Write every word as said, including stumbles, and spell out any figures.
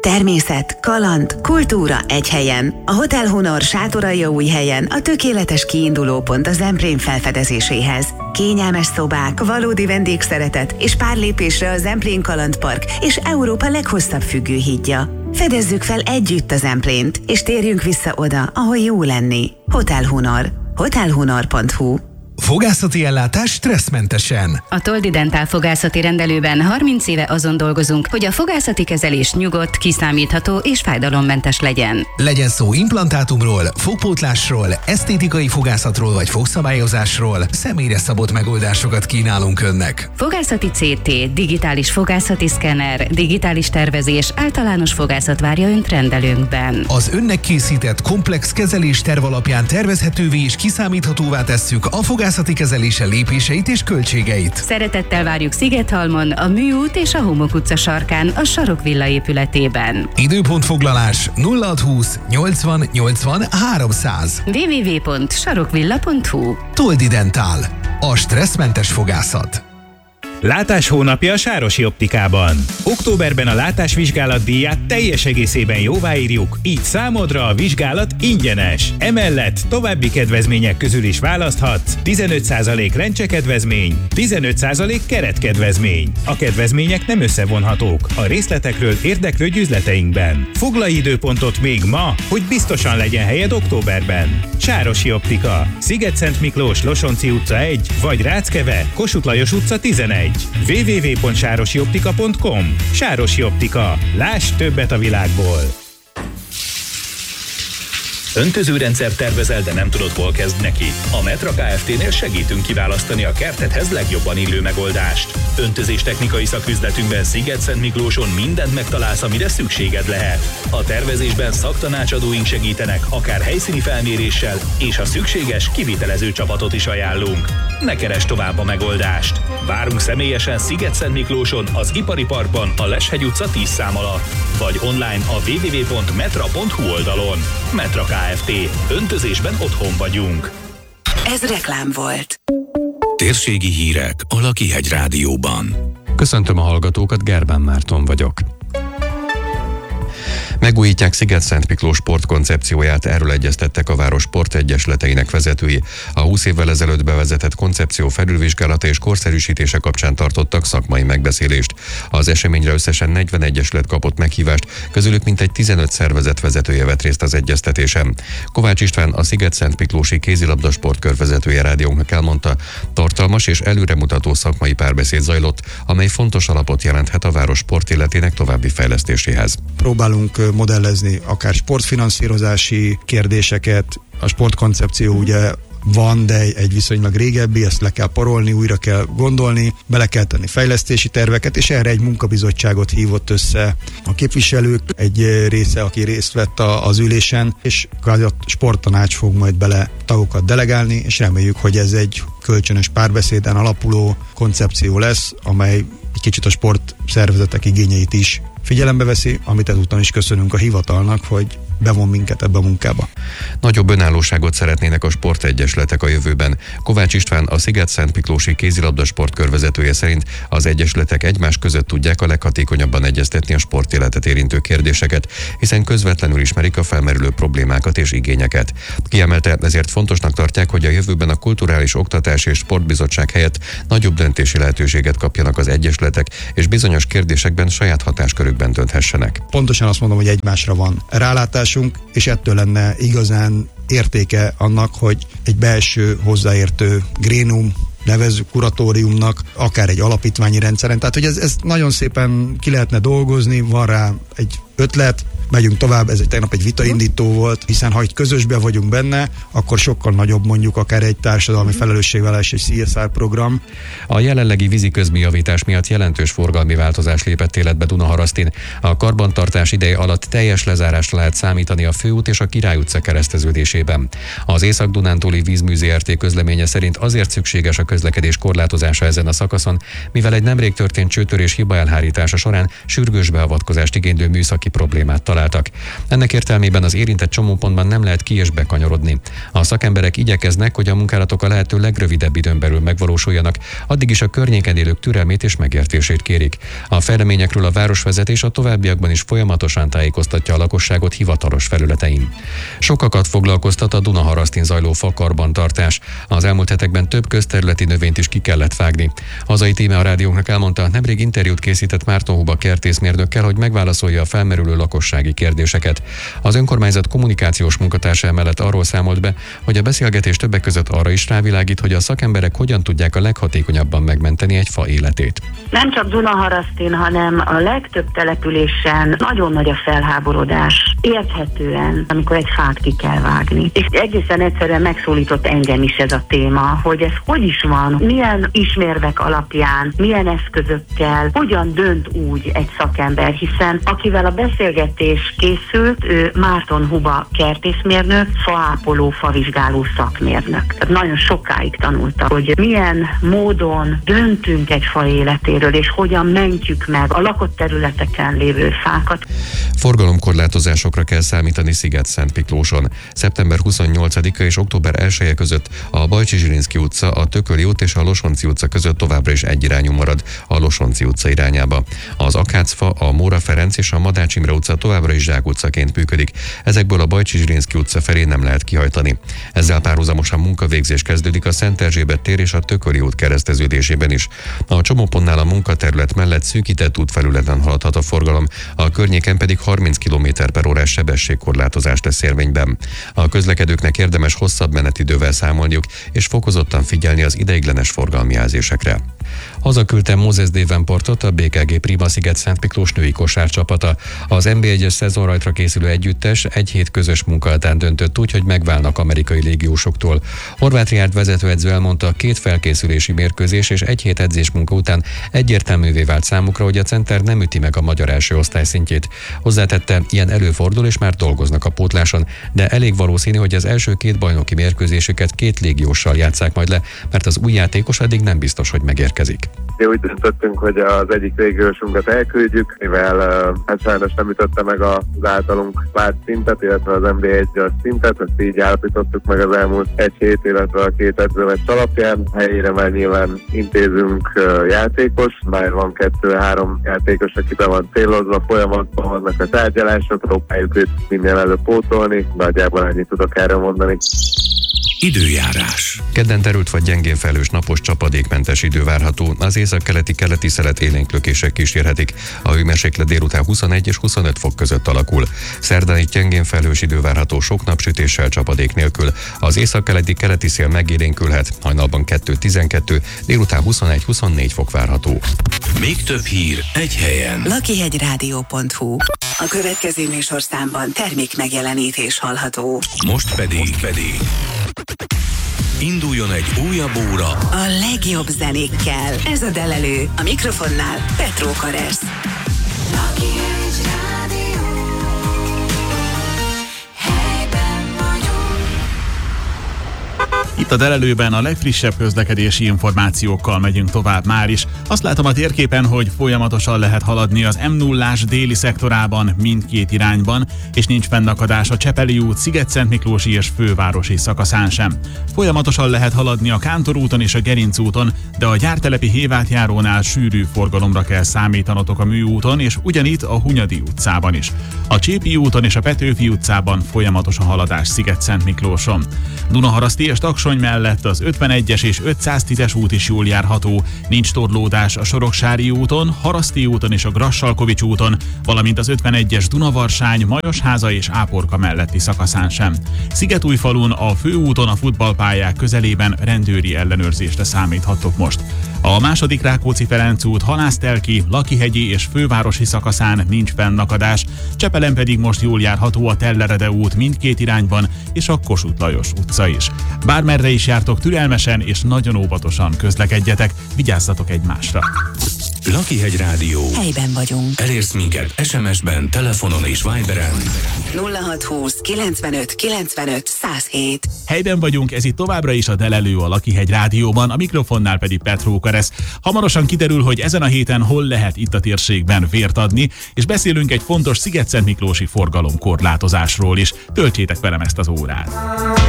Természet, kaland, kultúra egy helyen. A Hotel Honor Sátoraljaújhelyen a tökéletes kiindulópont a Zemplén felfedezéséhez. Kényelmes szobák, valódi vendégszeretet és pár lépésre a Zemplén Kalandpark és Európa leghosszabb függőhídja. Fedezzük fel együtt a Zemplént, és térjünk vissza oda, ahol jó lenni. Hotel Honor. hotel honor pont hu. Fogászati ellátás stresszmentesen. A Toldi Dentál fogászati rendelőben harminc éve azon dolgozunk, hogy a fogászati kezelés nyugodt, kiszámítható és fájdalommentes legyen. Legyen szó implantátumról, fogpótlásról, esztétikai fogászatról vagy fogszabályozásról, személyre szabott megoldásokat kínálunk önnek. Fogászati cé té, digitális fogászati szkenner, digitális tervezés, általános fogászat várja önt rendelőnkben. Az önnek készített komplex kezelés terv alapján tervezhetővé és kiszámíthatóvá tesszük a fogászati kezelése lépéseit és költségeit. Szeretettel várjuk Szigethalmon, a Műút és a Homok utca sarkán, a Sarokvilla épületében. Időpontfoglalás nulla hatszázhúsz nyolcvan nyolcvan háromszáz. double-u double-u double-u pont sarokvilla pont hu. Toldi Dentál. A stresszmentes fogászat. Látás hónapja a Sárosi Optikában. Októberben a látásvizsgálat díját teljes egészében jóváírjuk, így számodra a vizsgálat ingyenes. Emellett további kedvezmények közül is választhatsz: tizenöt százalék lencsekedvezmény, tizenöt százalék keretkedvezmény. A kedvezmények nem összevonhatók. A részletekről érdeklődj üzleteinkben. Foglalj időpontot még ma, hogy biztosan legyen helyed októberben. Sárosi Optika. Sziget-Szent Miklós, Losonci utca egy, vagy Ráckeve, Kossuth Lajos utca tizenegy. double-u double-u double-u pont sárosi optika pont com. Sárosi Optika. Láss többet a világból! Öntözőrendszer tervezel, de nem tudod, hol kezd neki? A Metra Kft-nél segítünk kiválasztani a kertedhez legjobban illő megoldást. Öntözés technikai szaküzletünkben Sziget-Szent Miklóson mindent megtalálsz, amire szükséged lehet. A tervezésben szaktanácsadóink segítenek, akár helyszíni felméréssel, és ha szükséges, kivitelező csapatot is ajánlunk. Ne keresd tovább a megoldást! Várunk személyesen Sziget-Szent Miklóson, az Ipari Parkban, a Leshegy utca tíz szám alatt, vagy online a double-u double-u double-u pont metra pont hu oldalon. Metra Kft. Öntözésben otthon vagyunk. Ez reklám volt. Térségi hírek a Lakihegy Rádióban. Köszöntöm a hallgatókat, Gerbán Márton vagyok. Megújítják Sziget-Szent Miklós sportkoncepcióját, erről egyeztettek a város sportegyesleteinek vezetői. A húsz évvel ezelőtt bevezetett koncepció felülvizsgálata és korszerűsítése kapcsán tartottak szakmai megbeszélést. Az eseményre összesen negyven egyesület kapott meghívást, közülük mintegy tizenöt szervezet vezetője vett részt az egyeztetésen. Kovács István, a Sziget-Szent Miklósi kézilabda sportkör vezetője rádiónknak elmondta, tartalmas és előremutató szakmai párbeszéd zajlott, amely fontos alapot jelenthet a város sportéletének további fejlesztéséhez. Próbálunk modellezni akár sportfinanszírozási kérdéseket. A sportkoncepció ugye van, de egy viszonylag régebbi, ezt le kell parolni, újra kell gondolni, bele kell tenni fejlesztési terveket, és erre egy munkabizottságot hívott össze a képviselők, egy része, aki részt vett az ülésen, és a sporttanács fog majd bele tagokat delegálni, és reméljük, hogy ez egy kölcsönös párbeszéden alapuló koncepció lesz, amely egy kicsit a sportszervezetek igényeit is figyelembe veszi, amit ezúttal is köszönünk a hivatalnak, hogy bevon minket ebbe a munkába. Nagyobb önállóságot szeretnének a sportegyesletek a jövőben. Kovács István, a Sziget-Szent Miklósi kézilabda sportkör vezetője szerint az egyesületek egymás között tudják a leghatékonyabban egyeztetni a sportéletet érintő kérdéseket, hiszen közvetlenül ismerik a felmerülő problémákat és igényeket. Kiemelte, ezért fontosnak tartják, hogy a jövőben a Kulturális Oktatási és Sportbizottság helyett nagyobb döntési lehetőséget kapjanak az egyesületek, és bizonyos kérdésekben saját hatáskörükben dönthessenek. Pontosan azt mondom, hogy egymásra van rálátásunk, és ettől lenne igazán értéke annak, hogy egy belső hozzáértő grénum, nevezzük kuratóriumnak, akár egy alapítványi rendszeren. Tehát, hogy ez, ez nagyon szépen ki lehetne dolgozni, van rá egy ötlet, megyünk tovább, ez egy tegnap egy vitaindító volt, hiszen ha egy közösben vagyunk benne, akkor sokkal nagyobb mondjuk akár egy társadalmi felelősségvállalás, egy cé es er program. A jelenlegi vízi közműjavítás miatt jelentős forgalmi változás lépett életbe Dunaharasztin. A karbantartás ideje alatt teljes lezárásra lehet számítani a Főút és a Király utca kereszteződésében. Az Észak-Dunántúli Vízmű zé er té közleménye szerint azért szükséges a közlekedés korlátozása ezen a szakaszon, mivel egy nemrég történt csőtörés hibaelhárítása során sürgős beavatkozást igénylő műszaki problémát talált találtak. Ennek értelmében az érintett csomópontban nem lehet ki- és bekanyarodni. A szakemberek igyekeznek, hogy a munkálatok a lehető legrövidebb időn belül megvalósuljanak, addig is a környéken élők türelmét és megértését kérik. A fejleményekről a városvezetés a továbbiakban is folyamatosan tájékoztatja a lakosságot hivatalos felületein. Sokakat foglalkoztat a Dunaharasztin zajló fakarbantartás. Az elmúlt hetekben több közterületi növényt is ki kellett vágni. Hazai tíme a rádiónknak elmondta, nemrég interjút készített Márton Huba kertészmérnökkel, hogy megválaszolja a felmerülő lakossági kérdéseket. Az önkormányzat kommunikációs munkatársa emellett arról számolt be, hogy a beszélgetés többek között arra is rávilágít, hogy a szakemberek hogyan tudják a leghatékonyabban megmenteni egy fa életét. Nem csak Dunaharasztin, hanem a legtöbb településen nagyon nagy a felháborodás. Érthetően, amikor egy fát ki kell vágni. És egészen egyszerűen megszólított engem is ez a téma, hogy ez hogy is van, milyen ismérvek alapján, milyen eszközökkel, hogyan dönt úgy egy szakember, hiszen akivel a beszélgetés készült, ő Márton Huba kertészmérnök, faápoló, favizsgáló szakmérnök. Tehát nagyon sokáig tanulta, hogy milyen módon döntünk egy fa életéről, és hogyan mentjük meg a lakott területeken lévő fákat. Forgalomkorlátozásokra kell számítani Sziget-Szentmiklóson. szeptember huszonnyolcadika és október elseje között a Bajcsy-Zsilinszky utca, a Tököli út és a Losonczy utca között továbbra is egyirányú marad a Losonczy utca irányába. Az Akácfa, a Móra Ferenc és a Madács Imre utca továbbra is zsákutcaként működik. Ezekből a Bajcsy-Zsilinszky utca felé nem lehet kihajtani. Ezzel párhuzamosan munkavégzés kezdődik a Szent Erzsébet tér és a Tököli út kereszteződésében is. A csomópontnál a munkaterület mellett szűkített útfelületen haladhat a forgalom, a környéken pedig harminc kilométer per órás sebességkorlátozás lesz érvényben. A közlekedőknek érdemes hosszabb menetidővel számolniuk és fokozottan figyelni az ideiglenes forgalmi jelzésekre. Hazaküldte Moses Davenportot a bé ká gé Prima Sziget-Szentmiklós női kosárcsapata. Az en bé egyes szezonrajtra készülő együttes egy hét közös munka után döntött úgy, hogy megválnak amerikai légiósoktól. Horváth Riárd vezetőedző elmondta, két felkészülési mérkőzés és egy hét edzésmunka után egyértelművé vált számukra, hogy a center nem üti meg a magyar első osztály szintjét. Hozzátette, ilyen előfordul és már dolgoznak a pótláson, de elég valószínű, hogy az első két bajnoki mérkőzésüket két légióssal játsszák majd le, mert az új játékos addig nem biztos, hogy megérkezik. Úgy döntöttünk, hogy az egyik légiósunkat elküldjük, mivel hát sajnos nem ütötte meg az általunk várt szintet, illetve az en bé egyes szintet, ezt így állapítottuk meg az elmúlt egy hét, illetve a két edzőmeccs alapján. Helyére már nyilván intézünk játékos, már van kettő-három játékos, aki be van célozva, folyamatban vannak a tárgyalások, próbáljuk őt minél előbb pótolni, nagyjából ennyit tudok erről mondani. Időjárás. Kedden terült vagy gyengén felhős napos csapadékmentes idő várható, az északkeleti keleti szelet élénklökések kísérhetik. A hőmérséklet délután huszonegy és huszonöt fok között alakul. Szerdán itt gyengén felhős idő várható sok napsütéssel csapadék nélkül. Az északkeleti keleti szél megélénkülhet, hajnalban kettő-tizenkettő, délután huszonegy-huszonnégy fok várható. Még több hír egy helyen. lakihegyrádió pont hu. A következő műsorszámban termék megjelenítés hallható. Most pedig, Most pedig induljon egy újabb óra a legjobb zenékkel. Ez a Delelő. A mikrofonnál Petró Karesz. Itt a Delelőben a legfrissebb közlekedési információkkal megyünk tovább már is. Azt látom a térképen, hogy folyamatosan lehet haladni az em nullás déli szektorában mindkét irányban, és nincs fennakadás a Csepeli út, Sziget-Szentmiklósi és fővárosi szakaszán sem. Folyamatosan lehet haladni a Kántor úton és a Gerinc úton, de a gyártelepi Hévátjárónál sűrű forgalomra kell számítanotok a Műúton, és ugyanitt a Hunyadi utcában is. A Csépi úton és a Petőfi utcában folyamatos a haladás Sziget-Szentmiklóson. Dunaharaszti és Taksony mellett az ötvenegyes és ötszáztízes út is jól járható, nincs torlódás a Soroksári úton, Haraszti úton és a Grassalkovics úton, valamint az ötvenegyes Dunavarsány, Majosháza és Áporka melletti szakaszán sem. Szigetújfalun a főúton a futballpályák közelében rendőri ellenőrzésre számíthattok most. A második Rákóczi-Ferenc út, Halásztelki, Lakihegyi és fővárosi szakaszán nincs fennakadás, Csepelen pedig most jól járható a Tellerede út mindkét irányban és a Kossuth Lajos utca is. Bármerre is jártok, türelmesen és nagyon óvatosan közlekedjetek, vigyázzatok egymásra! Lakihegy Rádió. Helyben vagyunk. Elérsz minket es em es-ben, telefonon és Viberen. nulla hat húsz kilencvenöt kilencvenöt száz hét. Helyben vagyunk, ez itt továbbra is a Delelő a Lakihegy Rádióban, a mikrofonnál pedig Petró Karesz. Hamarosan kiderül, hogy ezen a héten hol lehet itt a térségben vért adni, és beszélünk egy fontos Szigetszentmiklósi forgalomkorlátozásról is. Töltsétek velem ezt az órát!